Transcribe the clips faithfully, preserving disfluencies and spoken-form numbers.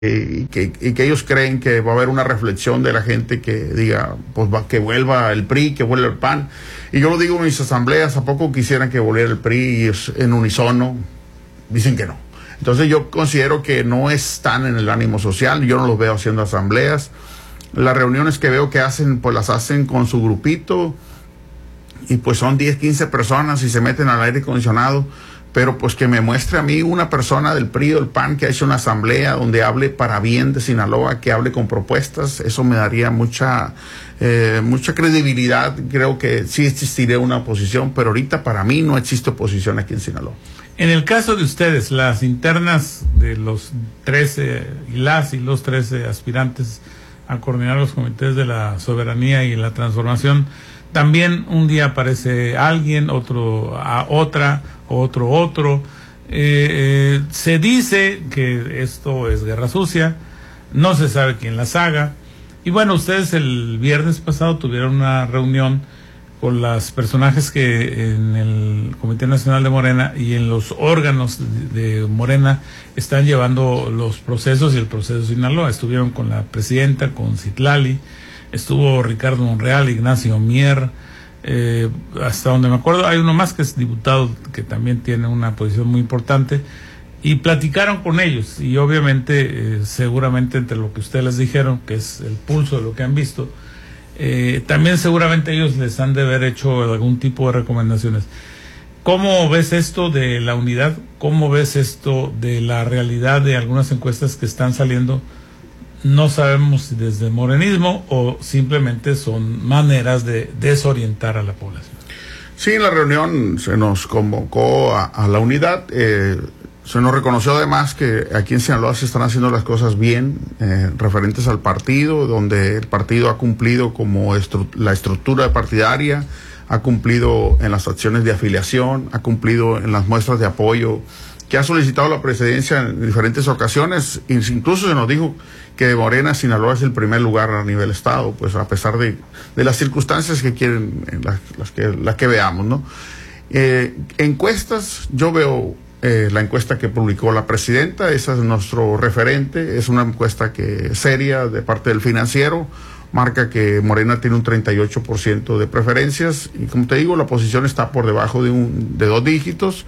y que, y que ellos creen que va a haber una reflexión de la gente que diga, pues va, que vuelva el P R I, que vuelva el P A N. Y yo lo digo en mis asambleas, ¿a poco quisieran que volviera el P R I y es en unisono? Dicen que no. Entonces yo considero que no están en el ánimo social, yo no los veo haciendo asambleas. Las reuniones que veo que hacen, pues las hacen con su grupito, y pues son diez, quince personas y se meten al aire acondicionado. Pero pues que me muestre a mí una persona del P R I o del P A N que ha hecho una asamblea donde hable para bien de Sinaloa, que hable con propuestas, eso me daría mucha eh, mucha credibilidad. Creo que sí existiría una oposición, pero ahorita para mí no existe oposición aquí en Sinaloa. En el caso de ustedes, las internas de los trece y las y los trece aspirantes a coordinar los comités de la soberanía y la transformación, también un día aparece alguien, otro a otra, otro otro. Eh, eh, se dice que esto es guerra sucia, no se sabe quién las haga. Y bueno, ustedes el viernes pasado tuvieron una reunión con los personajes que en el Comité Nacional de Morena y en los órganos de, de Morena están llevando los procesos y el proceso de Sinaloa. Estuvieron con la presidenta, con Citlali, estuvo Ricardo Monreal, Ignacio Mier, eh, hasta donde me acuerdo hay uno más que es diputado que también tiene una posición muy importante, y platicaron con ellos y obviamente eh, seguramente entre lo que ustedes les dijeron, que es el pulso de lo que han visto, eh, también seguramente ellos les han de haber hecho algún tipo de recomendaciones. ¿Cómo ves esto de la unidad? ¿Cómo ves esto de la realidad de algunas encuestas que están saliendo? No sabemos si desde el morenismo o simplemente son maneras de desorientar a la población. Sí, en la reunión se nos convocó a, a la unidad. Eh, se nos reconoció además que aquí en Sinaloa se están haciendo las cosas bien, eh, referentes al partido, donde el partido ha cumplido como estru la estructura partidaria, ha cumplido en las acciones de afiliación, ha cumplido en las muestras de apoyo que ha solicitado la presidencia en diferentes ocasiones. Incluso se nos dijo que Morena, Sinaloa es el primer lugar a nivel estado, pues a pesar de, de las circunstancias que quieren, las, las, que, las que veamos, ¿no? Eh, encuestas, yo veo eh, la encuesta que publicó la presidenta, esa es nuestro referente, es una encuesta que seria de parte del Financiero, marca que Morena tiene un treinta y ocho por ciento de preferencias, y como te digo, la oposición está por debajo de, un, de dos dígitos.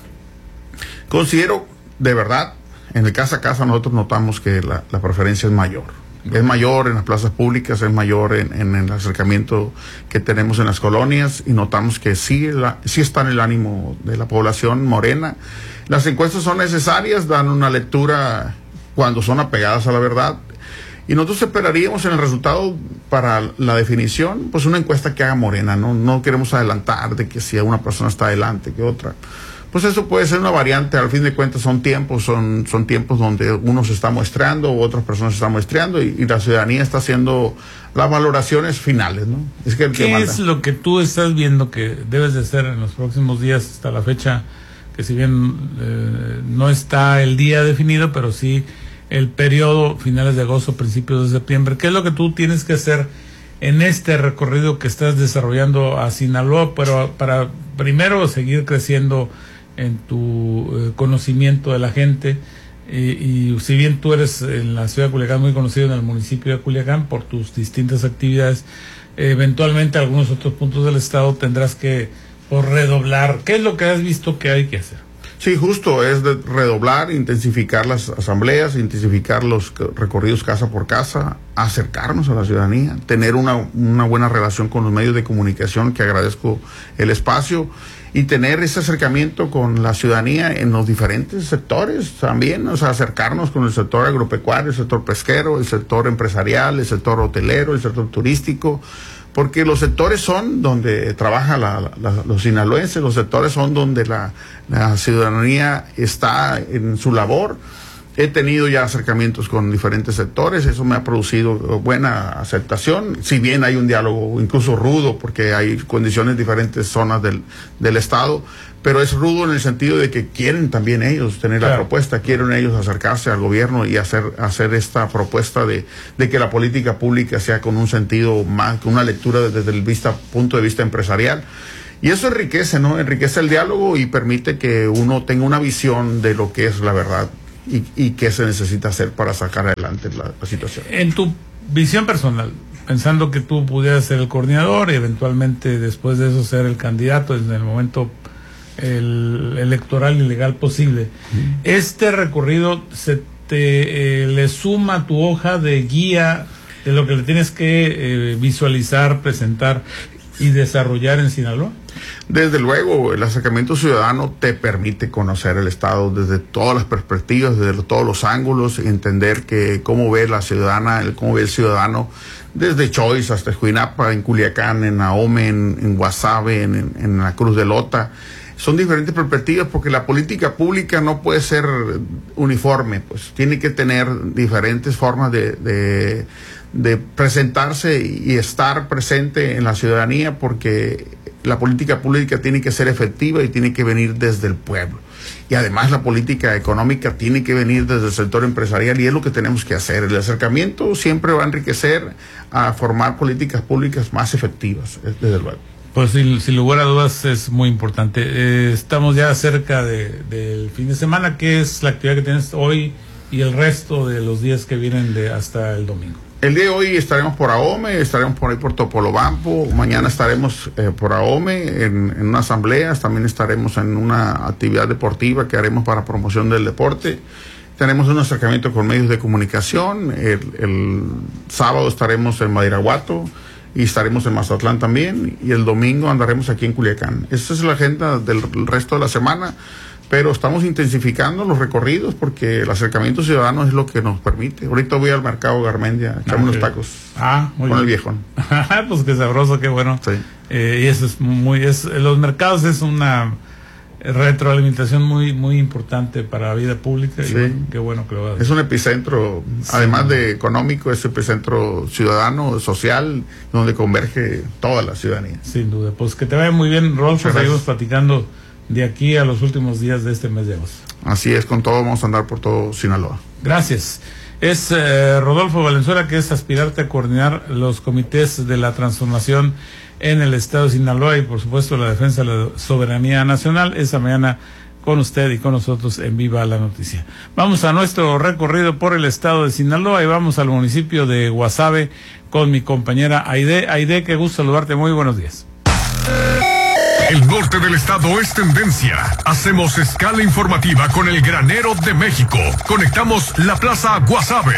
Considero, de verdad, en el casa a casa nosotros notamos que la, la preferencia es mayor. Es mayor en las plazas públicas, es mayor en, en el acercamiento que tenemos en las colonias, y notamos que sí, la, sí está en el ánimo de la población morena. Las encuestas son necesarias, dan una lectura cuando son apegadas a la verdad, y nosotros esperaríamos en el resultado para la definición, pues una encuesta que haga Morena, no, no queremos adelantar de que si una persona está adelante que otra. Pues eso puede ser una variante, al fin de cuentas son tiempos, son, son tiempos donde uno se está muestreando, u otras personas se están muestreando, y, y la ciudadanía está haciendo las valoraciones finales, ¿no? Es que el ¿Qué que manda. es lo que tú estás viendo que debes de hacer en los próximos días hasta la fecha, que si bien eh, no está el día definido, pero sí el periodo, finales de agosto, principios de septiembre? ¿Qué es lo que tú tienes que hacer en este recorrido que estás desarrollando a Sinaloa, pero para primero seguir creciendo en tu eh, conocimiento de la gente, eh, y si bien tú eres en la ciudad de Culiacán muy conocido en el municipio de Culiacán por tus distintas actividades, eh, eventualmente algunos otros puntos del estado tendrás que por redoblar? ¿Qué es lo que has visto que hay que hacer? Sí, justo, es de redoblar, intensificar las asambleas, intensificar los recorridos casa por casa, acercarnos a la ciudadanía, tener una, una buena relación con los medios de comunicación, que agradezco el espacio, y tener ese acercamiento con la ciudadanía en los diferentes sectores también, o sea, acercarnos con el sector agropecuario, el sector pesquero, el sector empresarial, el sector hotelero, el sector turístico, porque los sectores son donde trabaja la, la, los sinaloenses, los sectores son donde la, la ciudadanía está en su labor. He tenido ya acercamientos con diferentes sectores, eso me ha producido buena aceptación, si bien hay un diálogo incluso rudo, porque hay condiciones en diferentes zonas del, del estado, pero es rudo en el sentido de que quieren también ellos tener claro. la propuesta, quieren ellos acercarse al gobierno y hacer, hacer esta propuesta de, de que la política pública sea con un sentido más, con una lectura desde el vista, punto de vista empresarial. Y eso enriquece, ¿no? Enriquece el diálogo y permite que uno tenga una visión de lo que es la verdad. y, y qué se necesita hacer para sacar adelante la, la situación. En tu visión personal, pensando que tú pudieras ser el coordinador y eventualmente después de eso ser el candidato en el momento el electoral y legal posible, uh-huh. ¿este recorrido se te eh, le suma a tu hoja de guía de lo que le tienes que eh, visualizar, presentar y desarrollar en Sinaloa? Desde luego, el acercamiento ciudadano te permite conocer el Estado desde todas las perspectivas, desde todos los ángulos, entender que cómo ve la ciudadana, el, cómo ve el ciudadano, desde Choix hasta Escuinapa, en Culiacán, en Ahome, en, en Guasave, en, en, en la Cruz de Lota. Son diferentes perspectivas porque la política pública no puede ser uniforme, pues tiene que tener diferentes formas de, de, de presentarse y estar presente en la ciudadanía, porque la política pública tiene que ser efectiva y tiene que venir desde el pueblo. Y además la política económica tiene que venir desde el sector empresarial, y es lo que tenemos que hacer. El acercamiento siempre va a enriquecer a formar políticas públicas más efectivas, desde luego. Pues sin, sin lugar a dudas es muy importante. Eh, estamos ya cerca de, del fin de semana. ¿Qué es la actividad que tienes hoy y el resto de los días que vienen de hasta el domingo? El día de hoy estaremos por Ahome, estaremos por ahí por Topolobampo, mañana estaremos eh, por Ahome en, en una asamblea, también estaremos en una actividad deportiva que haremos para promoción del deporte. Tenemos un acercamiento con medios de comunicación. El, el sábado estaremos en Badiraguato y estaremos en Mazatlán también, y el domingo andaremos aquí en Culiacán. Esa es la agenda del resto de la semana, pero estamos intensificando los recorridos porque el acercamiento ciudadano es lo que nos permite. Ahorita voy al mercado Garmendia, echamos unos tacos ah, muy con bien. el viejón. Pues qué sabroso, qué bueno. Sí. Eh, y eso es muy, es, los mercados es una retroalimentación muy muy importante para la vida pública, y sí. bueno, qué bueno que lo hagas. Es un epicentro, sí. Además de económico, es un epicentro ciudadano, social, donde converge toda la ciudadanía. Sin duda. Pues que te vaya muy bien, Rodolfo. Seguimos platicando de aquí a los últimos días de este mes de agosto. Así es, con todo vamos a andar por todo Sinaloa. Gracias. Es eh, Rodolfo Valenzuela, que es aspirante a coordinar los comités de la transformación en el estado de Sinaloa y por supuesto la defensa de la soberanía nacional. Esta mañana con usted y con nosotros en Viva la Noticia. Vamos a nuestro recorrido por el estado de Sinaloa y vamos al municipio de Guasave con mi compañera Aide. Aide, qué gusto saludarte, muy buenos días. El norte del estado es tendencia. Hacemos escala informativa con el granero de México. Conectamos la Plaza Guasave.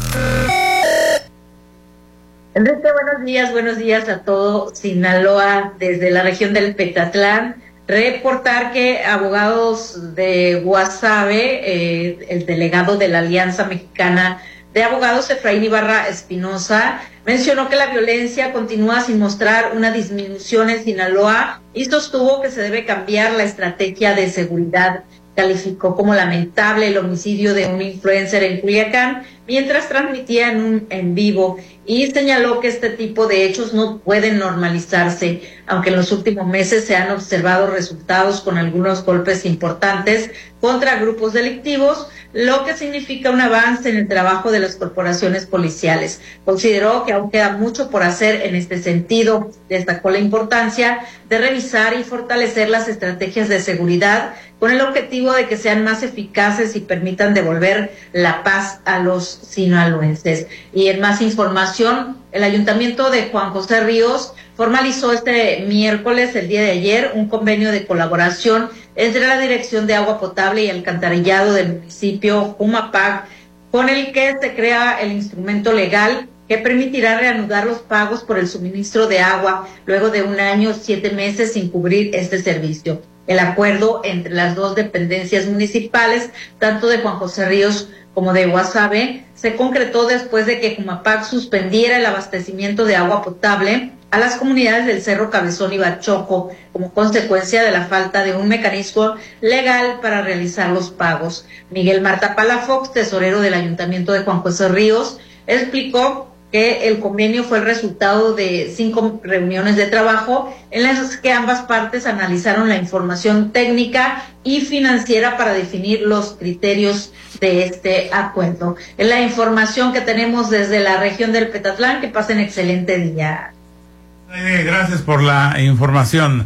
Enrique, buenos días, buenos días a todo Sinaloa desde la región del Petatlán. Reportar que abogados de Guasave, eh, el delegado de la Alianza Mexicana de Abogados, Efraín Ibarra Espinosa, mencionó que la violencia continúa sin mostrar una disminución en Sinaloa y sostuvo que se debe cambiar la estrategia de seguridad. Calificó como lamentable el homicidio de un influencer en Culiacán mientras transmitía en un en vivo y señaló que este tipo de hechos no pueden normalizarse, aunque en los últimos meses se han observado resultados con algunos golpes importantes contra grupos delictivos, lo que significa un avance en el trabajo de las corporaciones policiales. Consideró que aún queda mucho por hacer en este sentido. Destacó la importancia de revisar y fortalecer las estrategias de seguridad con el objetivo de que sean más eficaces y permitan devolver la paz a los sinaloenses. Y en más información, el Ayuntamiento de Juan José Ríos formalizó este miércoles, el día de ayer, un convenio de colaboración entre la Dirección de Agua Potable y Alcantarillado del municipio Jumapac, con el que se crea el instrumento legal que permitirá reanudar los pagos por el suministro de agua luego de un año, siete meses sin cubrir este servicio. El acuerdo entre las dos dependencias municipales, tanto de Juan José Ríos como de Guasave, se concretó después de que Jumapac suspendiera el abastecimiento de agua potable a las comunidades del Cerro Cabezón y Bachoco como consecuencia de la falta de un mecanismo legal para realizar los pagos. Miguel Marta Palafox, tesorero del Ayuntamiento de Juan José Ríos, explicó que el convenio fue el resultado de cinco reuniones de trabajo en las que ambas partes analizaron la información técnica y financiera para definir los criterios de este acuerdo. Es la información que tenemos desde la región del Petatlán. Que pasen excelente día. Gracias por la información.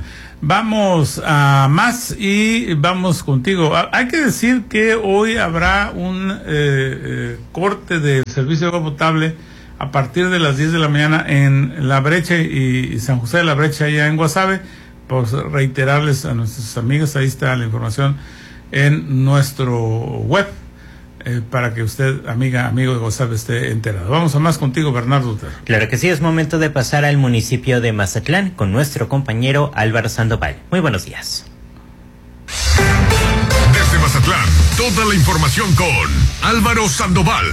Vamos a más y vamos contigo. Hay que decir que hoy habrá un eh, eh, corte del servicio de agua potable a partir de las diez de la mañana en La Brecha y San José de la Brecha, allá en Guasave. Por reiterarles a nuestros amigos, ahí está la información en nuestro web, eh, para que usted, amiga, amigo de Guasave, esté enterado. Vamos a más contigo, Bernardo Utero. Claro que sí, es momento de pasar al municipio de Mazatlán con nuestro compañero Álvaro Sandoval. Muy buenos días. Desde Mazatlán, toda la información con Álvaro Sandoval.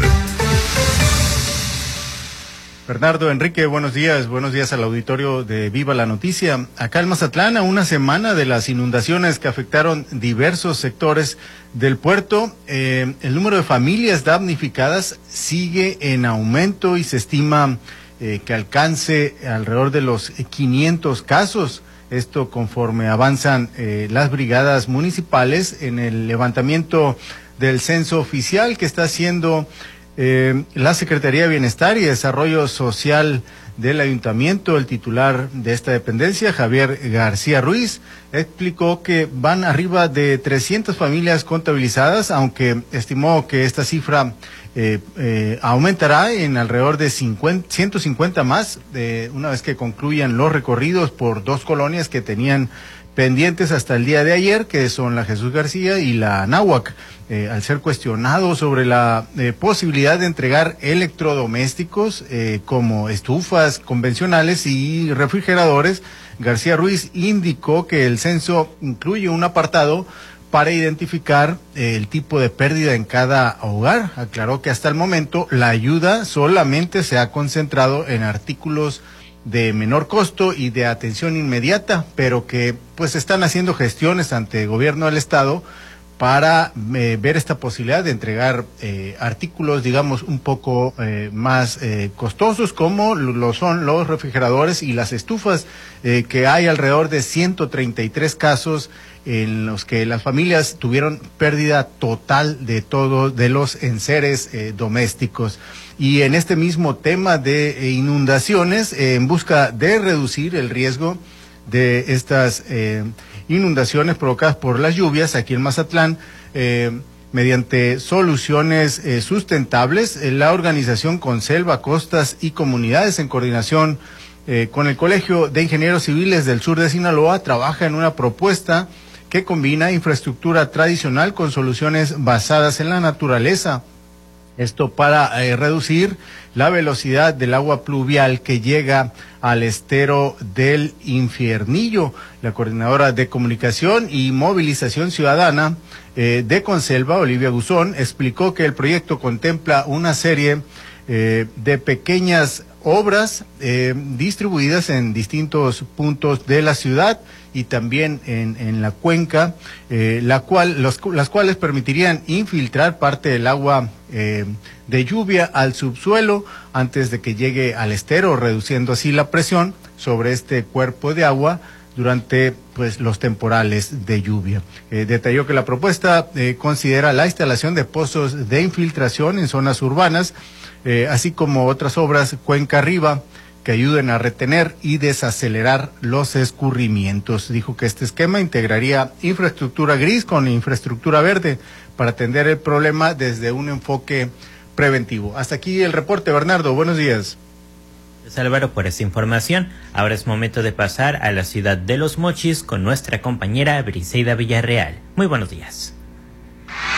Bernardo, Enrique, buenos días, buenos días al auditorio de Viva la Noticia. Acá en Mazatlán, a una semana de las inundaciones que afectaron diversos sectores del puerto, eh, el número de familias damnificadas sigue en aumento y se estima eh, que alcance alrededor de los quinientos casos. Esto conforme avanzan eh, las brigadas municipales en el levantamiento del censo oficial que está haciendo Eh, la Secretaría de Bienestar y Desarrollo Social del Ayuntamiento. El titular de esta dependencia, Javier García Ruiz, explicó que van arriba de trescientas familias contabilizadas, aunque estimó que esta cifra eh, eh, aumentará en alrededor de cincuenta, ciento cincuenta más, eh, una vez que concluyan los recorridos por dos colonias que tenían pendientes hasta el día de ayer, que son la Jesús García y la Anáhuac. Eh, al ser cuestionado sobre la eh, posibilidad de entregar electrodomésticos eh, como estufas convencionales y refrigeradores, García Ruiz indicó que el censo incluye un apartado para identificar eh, el tipo de pérdida en cada hogar. Aclaró que hasta el momento la ayuda solamente se ha concentrado en artículos de menor costo y de atención inmediata, pero que pues están haciendo gestiones ante el gobierno del estado para eh, ver esta posibilidad de entregar eh, artículos, digamos, un poco eh, más eh, costosos, como lo son los refrigeradores y las estufas, eh, que hay alrededor de ciento treinta y tres casos en los que las familias tuvieron pérdida total de todos de los enseres eh, domésticos. Y en este mismo tema de eh, inundaciones, eh, en busca de reducir el riesgo de estas eh, inundaciones provocadas por las lluvias aquí en Mazatlán, eh, mediante soluciones eh, sustentables, eh, la organización Conselva, Costas y Comunidades, en coordinación eh, con el Colegio de Ingenieros Civiles del Sur de Sinaloa, trabaja en una propuesta que combina infraestructura tradicional con soluciones basadas en la naturaleza. Esto para eh, reducir la velocidad del agua pluvial que llega al estero del Infiernillo. La coordinadora de comunicación y movilización ciudadana eh, de Conselva, Olivia Guzón, explicó que el proyecto contempla una serie eh, de pequeñas obras eh, distribuidas en distintos puntos de la ciudad y también en, en la cuenca, eh, la cual, los, las cuales permitirían infiltrar parte del agua eh, de lluvia al subsuelo antes de que llegue al estero, reduciendo así la presión sobre este cuerpo de agua durante pues los temporales de lluvia. Eh, detalló que la propuesta eh, considera la instalación de pozos de infiltración en zonas urbanas, eh, así como otras obras cuenca arriba que ayuden a retener y desacelerar los escurrimientos. Dijo que este esquema integraría infraestructura gris con infraestructura verde para atender el problema desde un enfoque preventivo. Hasta aquí el reporte, Bernardo. Buenos días. Gracias, Álvaro, por esta información. Ahora es momento de pasar a la ciudad de Los Mochis con nuestra compañera Briseida Villarreal. Muy buenos días.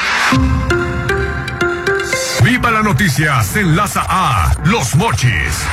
Viva la Noticia se enlaza a Los Mochis.